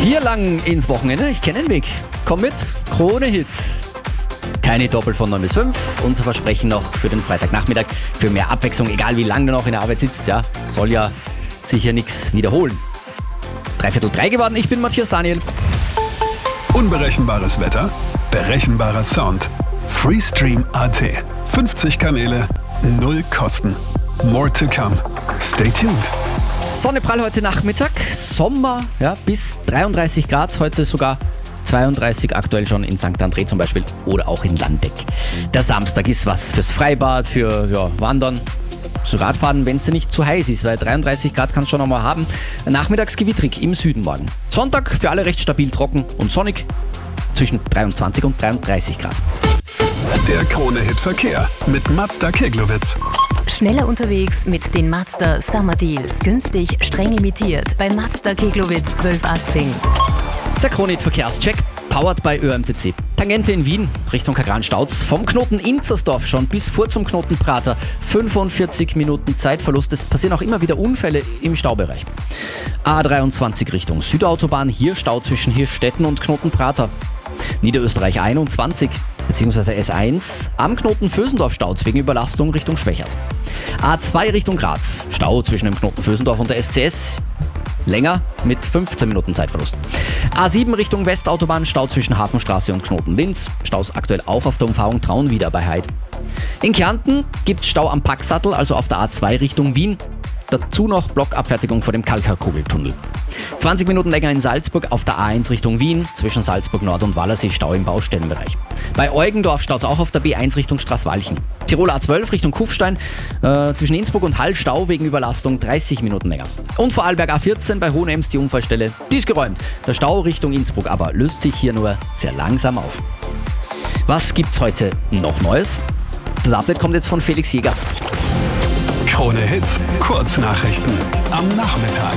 Hier lang ins Wochenende, ich kenne den Weg. Komm mit, Krone Hit. Keine Doppel von 9 bis 5. Unser Versprechen noch für den Freitagnachmittag. Für mehr Abwechslung, egal wie lange du noch in der Arbeit sitzt. Ja, soll ja sicher nichts wiederholen. 2:45 geworden, ich bin Matthias Daniel. Unberechenbares Wetter, berechenbarer Sound. Freestream.at. 50 Kanäle, 0 Kosten. More to come. Stay tuned. Sonne prall heute Nachmittag, Sommer, ja, bis 33 Grad, heute sogar 32 aktuell schon in St. André zum Beispiel oder auch in Landeck. Der Samstag ist was fürs Freibad, für Wandern, zu Radfahren, wenn es dir nicht zu heiß ist, weil 33 Grad kannst du schon einmal haben. Nachmittags gewittrig im Süden morgen. Sonntag für alle recht stabil trocken und sonnig zwischen 23 und 33 Grad. Der Krone-Hit Verkehr mit Mazda Keglowitz. Schneller unterwegs mit den Mazda Summer Deals. Günstig, streng limitiert bei Mazda Keglowitz 1218. Der Krone-Hit Verkehrscheck, powered by ÖMTC. Tangente in Wien, Richtung Kagran-Stauz. Vom Knoten Inzersdorf schon bis vor zum Knoten Prater. 45 Minuten Zeitverlust. Es passieren auch immer wieder Unfälle im Staubereich. A23 Richtung Südautobahn. Hier Stau zwischen Hirstetten und Knoten Prater. Niederösterreich 21 bzw. S1 am Knoten Vösendorf staut wegen Überlastung Richtung Schwächert. A2 Richtung Graz, Stau zwischen dem Knoten Vösendorf und der SCS. Länger mit 15 Minuten Zeitverlust. A7 Richtung Westautobahn, Stau zwischen Hafenstraße und Knoten Linz. Staus aktuell auch auf der Umfahrung Traunwieder bei Heid. In Kärnten gibt es Stau am Packsattel, also auf der A2 Richtung Wien. Dazu noch Blockabfertigung vor dem Kalkarkugeltunnel. 20 Minuten länger in Salzburg auf der A1 Richtung Wien, zwischen Salzburg Nord und Wallersee Stau im Baustellenbereich. Bei Eugendorf staut es auch auf der B1 Richtung Straßwalchen. Tirol A12 Richtung Kufstein, zwischen Innsbruck und Hall Stau wegen Überlastung 30 Minuten länger. Und Vorarlberg A14 bei Hohenems die Unfallstelle, die ist geräumt. Der Stau Richtung Innsbruck aber löst sich hier nur sehr langsam auf. Was gibt's heute noch Neues? Das Update kommt jetzt von Felix Jäger. Krone Hit, Kurznachrichten am Nachmittag.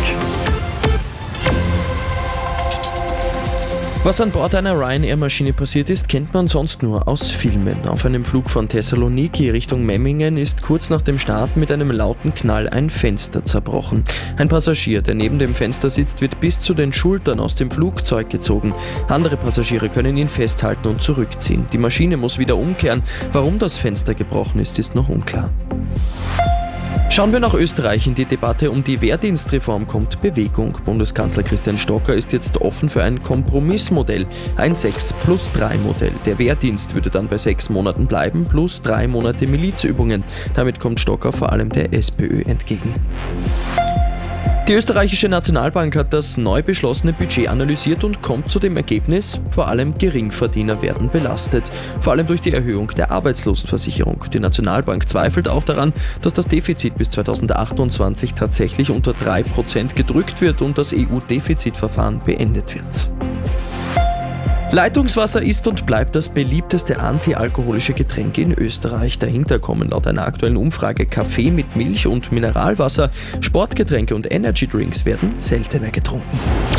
Was an Bord einer Ryanair-Maschine passiert ist, kennt man sonst nur aus Filmen. Auf einem Flug von Thessaloniki Richtung Memmingen ist kurz nach dem Start mit einem lauten Knall ein Fenster zerbrochen. Ein Passagier, der neben dem Fenster sitzt, wird bis zu den Schultern aus dem Flugzeug gezogen. Andere Passagiere können ihn festhalten und zurückziehen. Die Maschine muss wieder umkehren. Warum das Fenster gebrochen ist noch unklar. Schauen wir nach Österreich. In die Debatte um die Wehrdienstreform kommt Bewegung. Bundeskanzler Christian Stocker ist jetzt offen für ein Kompromissmodell, ein 6+3-Modell. Der Wehrdienst würde dann bei 6 Monaten bleiben, plus 3 Monate Milizübungen. Damit kommt Stocker vor allem der SPÖ entgegen. Die österreichische Nationalbank hat das neu beschlossene Budget analysiert und kommt zu dem Ergebnis, vor allem Geringverdiener werden belastet. Vor allem durch die Erhöhung der Arbeitslosenversicherung. Die Nationalbank zweifelt auch daran, dass das Defizit bis 2028 tatsächlich unter 3% gedrückt wird und das EU-Defizitverfahren beendet wird. Leitungswasser ist und bleibt das beliebteste antialkoholische Getränk in Österreich. Dahinter kommen laut einer aktuellen Umfrage Kaffee mit Milch und Mineralwasser. Sportgetränke und Energydrinks werden seltener getrunken.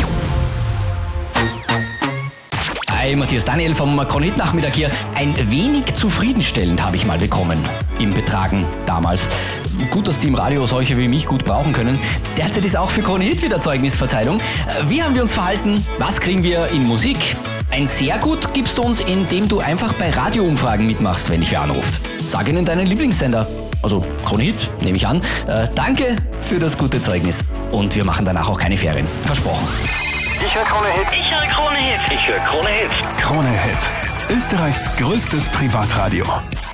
Hi, Matthias Daniel vom Krone-Hit-Nachmittag hier. Ein wenig zufriedenstellend habe ich mal bekommen im Betragen damals. Gut, dass die im Radio solche wie mich gut brauchen können. Derzeit ist auch für Krone-Hit wieder Zeugnisverteilung. Wie haben wir uns verhalten? Was kriegen wir in Musik? Ein sehr gut gibst du uns, indem du einfach bei Radioumfragen mitmachst, wenn dich wer anruft. Sag ihnen deinen Lieblingssender. Also Krone-Hit, nehme ich an. Danke für das gute Zeugnis. Und wir machen danach auch keine Ferien. Versprochen. Ich höre Krone-Hit. Ich höre Krone-Hit. Ich höre Krone-Hit. Krone Hit, Österreichs größtes Privatradio.